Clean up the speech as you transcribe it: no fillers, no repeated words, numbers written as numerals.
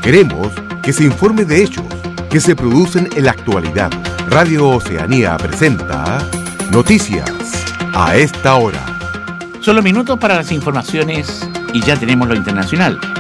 Queremos que se informe de hechos que se producen en la actualidad. Radio Oceanía presenta Noticias a esta hora. Solo minutos para las informaciones y ya tenemos lo internacional.